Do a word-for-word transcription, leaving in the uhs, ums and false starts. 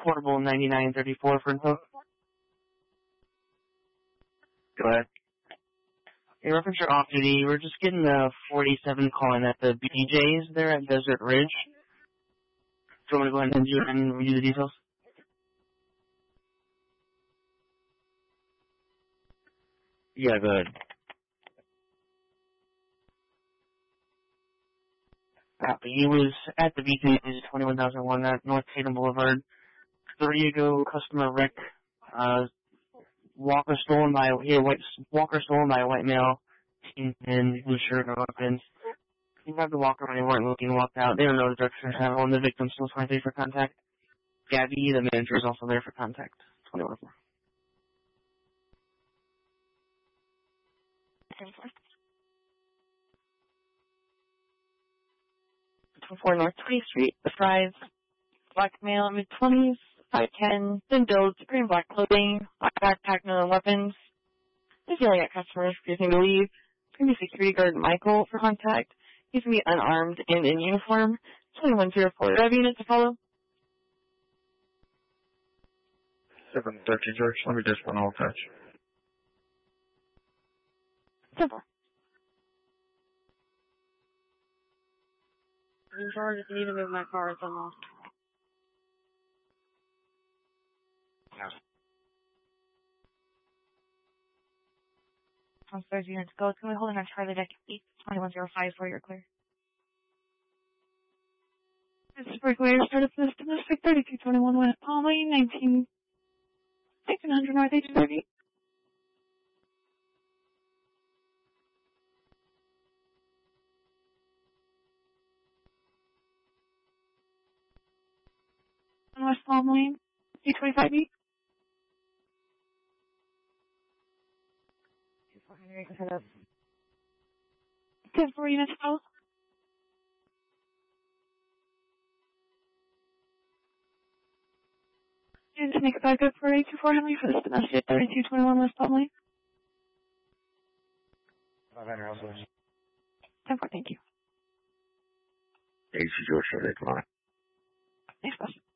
portable ninety-nine thirty-four for info. Go ahead. In reference to off duty, we're just getting the forty-seven calling at the B J's there at Desert Ridge. Do you want me to go ahead and do it and review the details? Yeah, go ahead. Uh, he was at the B J's twenty-one thousand one at North Tatum Boulevard. Three ago, customer Rick, uh, Walker stolen by, here, white, Walker stolen by a white male in blue shirt and weapons. He grabbed the Walker when they weren't looking, walked out. They don't know the direction of travel, and the victim still twenty-three for contact. Gabby, the manager, is also there for contact. twenty-one four. twenty-four North twentieth Street, The Fries, black male, mid-twenties, five ten, thin build, green black clothing, black backpack, no weapons. He's yelling at customers, refusing to leave. Previous security guard Michael for contact. He's going to be unarmed and in uniform. twenty-one oh four. Do I have units to follow? seven thirteen, George. Let me just one all touch. Simple. George, if you need to move my car, it's almost. No. Transfer units go. Can we hold in our Charlie deck eight twenty-one oh five for your clear? This is Breakaway. Started for this domestic thirty-two twenty-one West Palm Lane, nineteen sixteen hundred North H thirty. West Palm Lane, C twenty-five B. ten four units out. And to make it back up for eight two four Henry for this domestic thirty-two twenty-one West Palm Lane. five hundred, I'll go. ten four, thank you. H, George, come on. Next question.